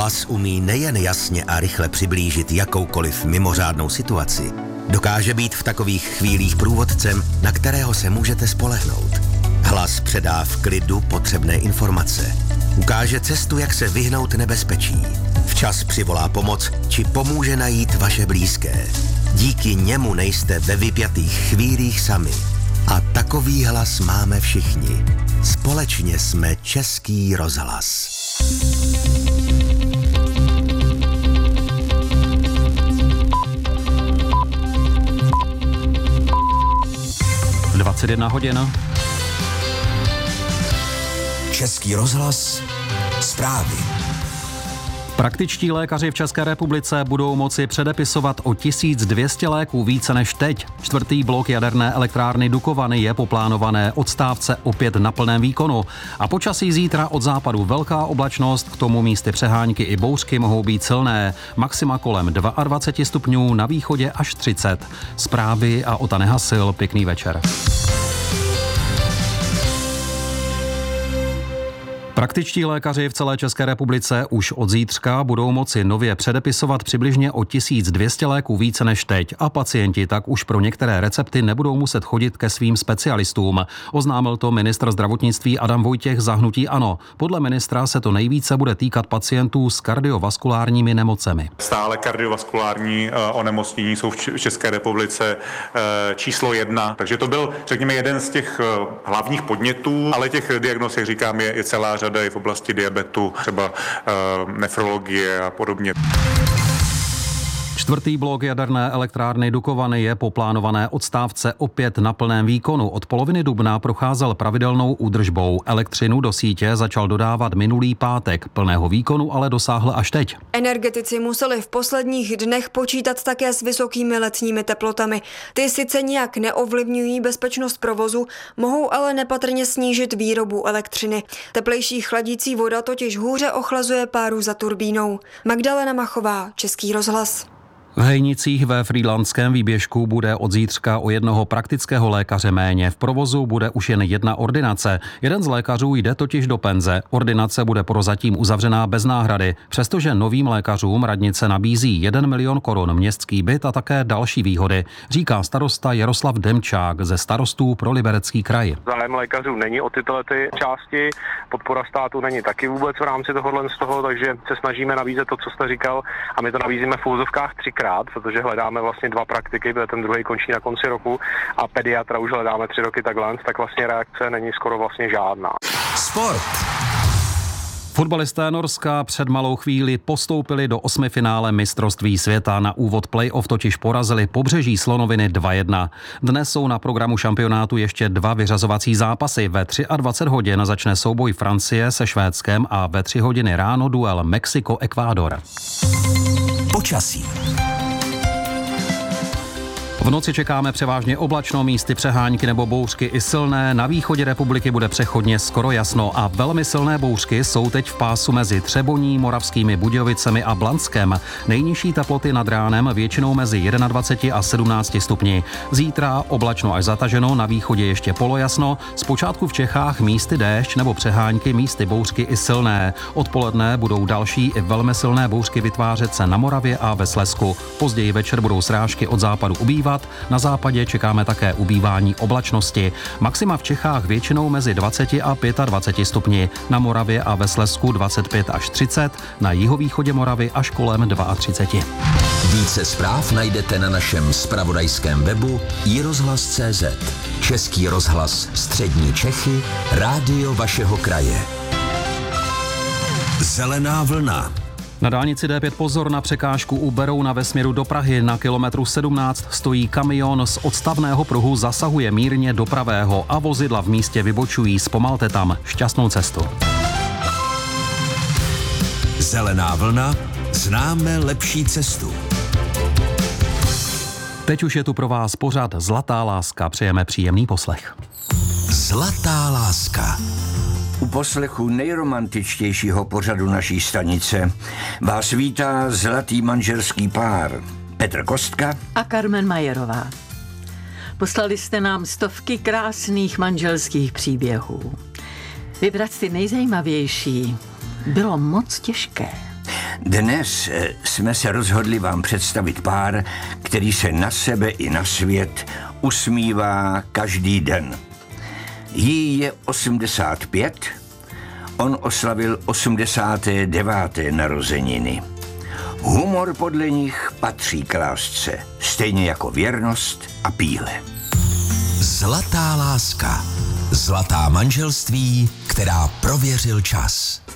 Hlas umí nejen jasně a rychle přiblížit jakoukoliv mimořádnou situaci, dokáže být v takových chvílích průvodcem, na kterého se můžete spolehnout. Hlas předá v klidu potřebné informace. Ukáže cestu, jak se vyhnout nebezpečí. Včas přivolá pomoc, či pomůže najít vaše blízké. Díky němu nejste ve vypjatých chvílích sami. A takový hlas máme všichni. Společně jsme Český rozhlas. 21 hodin. Český rozhlas, zprávy. Praktičtí lékaři v České republice budou moci předepisovat o 1200 léků více než teď. 4. blok jaderné elektrárny Dukovany je po plánované odstávce opět na plném výkonu. A počasí zítra od západu velká oblačnost, k tomu místy přehánky i bouřky mohou být silné. Maxima kolem 22 stupňů, na východě až 30. Zprávy a Ota Nehasil, pěkný večer. Praktičtí lékaři v celé České republice už od zítřka budou moci nově předepisovat přibližně o 1200 léků více než teď a pacienti tak už pro některé recepty nebudou muset chodit ke svým specialistům. Oznámil to ministr zdravotnictví Adam Vojtěch za hnutí ANO. Podle ministra se to nejvíce bude týkat pacientů s kardiovaskulárními nemocemi. Stále kardiovaskulární onemocnění jsou v České republice číslo 1, takže to byl, řekněme, jeden z těch hlavních podnětů, ale těch diagnóz, jak říkám, je celá řada i v oblasti diabetu, třeba nefrologie a podobně. 4. blok jaderné elektrárny Dukovany je po plánované odstávce opět na plném výkonu. Od poloviny dubna procházel pravidelnou údržbou. Elektřinu do sítě začal dodávat minulý pátek. Plného výkonu ale dosáhl až teď. Energetici museli v posledních dnech počítat také s vysokými letními teplotami. Ty sice nijak neovlivňují bezpečnost provozu, mohou ale nepatrně snížit výrobu elektřiny. Teplejší chladící voda totiž hůře ochlazuje páru za turbínou. Magdalena Machová, Český rozhlas. V Hejnicích ve Frýdlantském výběžku bude od zítřka o jednoho praktického lékaře méně. V provozu bude už jen jedna ordinace. Jeden z lékařů jde totiž do penze. Ordinace bude prozatím uzavřená bez náhrady, přestože novým lékařům radnice nabízí 1 milion korun městský byt a také další výhody, říká starosta Jaroslav Demčák ze Starostů pro Liberecký kraj. Zájem lékařů není o tyto části, podpora státu není taky vůbec v rámci tohohle z toho, takže se snažíme nabízet to, co jste říkal, a my to nabízíme v úzovkách 3krát, protože hledáme vlastně 2 praktiky, protože ten druhý končí na konci roku a pediatra už hledáme 3 roky takhle, tak vlastně reakce není skoro vlastně žádná. Sport. Fotbalisté Norska před malou chvíli postoupili do 8finále mistrovství světa. Na úvod play-off totiž porazili Pobřeží Slonoviny 2-1. Dnes jsou na programu šampionátu ještě 2 vyřazovací zápasy. Ve 23 hodin začne souboj Francie se Švédskem a ve 3 hodiny ráno duel Mexiko-Ekvádor. Počasí. V noci čekáme převážně oblačno, místy přehánky nebo bouřky i silné. Na východě republiky bude přechodně skoro jasno a velmi silné bouřky jsou teď v pásu mezi Třeboní, Moravskými Budějovicemi a Blanskem. Nejnižší teploty nad ránem většinou mezi 21 a 17 stupni. Zítra oblačno až zataženo, na východě ještě polojasno. Zpočátku v Čechách místy déšť nebo přehánky, místy bouřky i silné. Odpoledne budou další i velmi silné bouřky vytvářet se na Moravě a ve Slezsku. Později večer budou srážky od západu ubývat. Na západě čekáme také ubývání oblačnosti. Maxima v Čechách většinou mezi 20 a 25 stupni. Na Moravě a ve Slezsku 25 až 30, na jihovýchodě Moravy až kolem 32. Více zpráv najdete na našem zpravodajském webu iRozhlas.cz. Český rozhlas Střední Čechy, rádio vašeho kraje. Zelená vlna. Na dálnici D5 pozor na překážku u Berouna ve směru do Prahy. Na kilometru 17 stojí kamion z odstavného pruhu, zasahuje mírně do pravého a vozidla v místě vybočují. Zpomalte tam. Šťastnou cestu. Zelená vlna. Známe lepší cestu. Teď už je tu pro vás pořad Zlatá láska. Přejeme příjemný poslech. Zlatá láska. U poslechu nejromantičtějšího pořadu naší stanice vás vítá zlatý manželský pár Petr Kostka a Carmen Majerová. Poslali jste nám stovky krásných manželských příběhů. Vybrat ty nejzajímavější bylo moc těžké. Dnes jsme se rozhodli vám představit pár, který se na sebe i na svět usmívá každý den. Jí je 85, on oslavil 89. narozeniny. Humor podle nich patří k lásce, stejně jako věrnost a píle. Zlatá láska. Zlatá manželství, která prověřil čas.